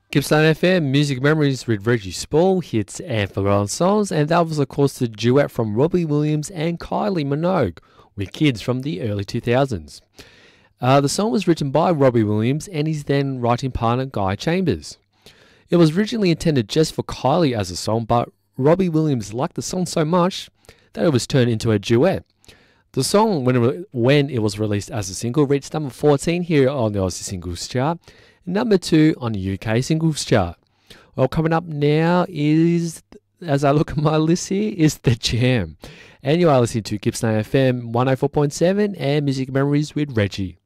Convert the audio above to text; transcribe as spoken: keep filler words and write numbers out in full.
Gippsland F M, Music Memories with Reggie Spall, hits and forgotten songs, and that was of course the duet from Robbie Williams and Kylie Minogue with Kids from the early two thousands. Uh, the song was written by Robbie Williams and his then writing partner Guy Chambers. It was originally intended just for Kylie as a song, but Robbie Williams liked the song so much that it was turned into a duet. The song, when it, when it was released as a single, reached number fourteen here on the Aussie Singles Chart, and number two on the U K Singles Chart. Well, coming up now is, as I look at my list here, is The Jam. And you are listening to Gippsland F M one oh four point seven and Music Memories with Reggie.